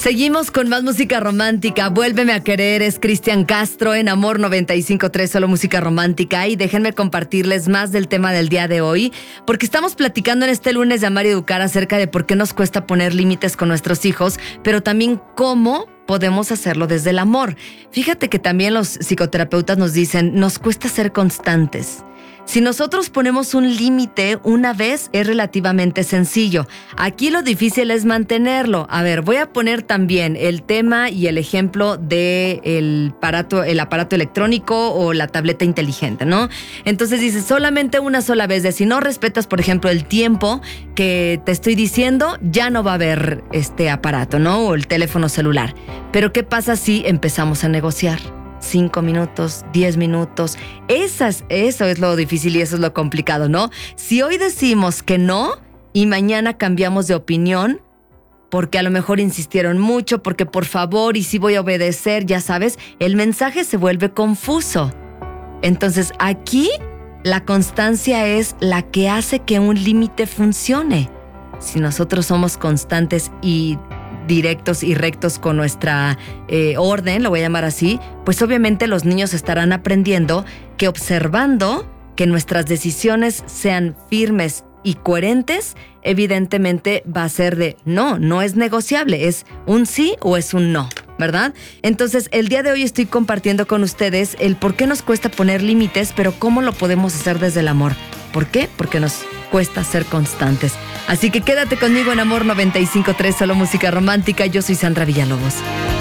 Seguimos con más música romántica. Vuélveme a querer, es Cristian Castro en Amor 95.3, solo música romántica. Y déjenme compartirles más del tema del día de hoy, porque estamos platicando en este lunes de Amar y Educar acerca de por qué nos cuesta poner límites con nuestros hijos, pero también cómo podemos hacerlo desde el amor. Fíjate que también los psicoterapeutas nos dicen, nos cuesta ser constantes. Si nosotros ponemos un límite una vez, es relativamente sencillo. Aquí lo difícil es mantenerlo. A ver, voy a poner también el tema y el ejemplo del aparato electrónico o la tableta inteligente, ¿no? Entonces dices, solamente una sola vez. Si no respetas, por ejemplo, el tiempo que te estoy diciendo, ya no va a haber este aparato, ¿no? O el teléfono celular. Pero ¿qué pasa si empezamos a negociar? 5 minutos, 10 minutos. Eso es lo difícil y eso es lo complicado, ¿no? Si hoy decimos que no y mañana cambiamos de opinión, porque a lo mejor insistieron mucho, porque por favor y sí voy a obedecer, ya sabes, el mensaje se vuelve confuso. Entonces aquí la constancia es la que hace que un límite funcione. Si nosotros somos constantes y directos y rectos con nuestra orden, lo voy a llamar así, pues obviamente los niños estarán aprendiendo que observando que nuestras decisiones sean firmes y coherentes, evidentemente va a ser de no es negociable, es un sí o es un no, ¿verdad? Entonces, el día de hoy estoy compartiendo con ustedes el por qué nos cuesta poner límites, pero cómo lo podemos hacer desde el amor. ¿Por qué? Porque nos cuesta ser constantes. Así que quédate conmigo en Amor 95.3, solo música romántica. Yo soy Sandra Villalobos.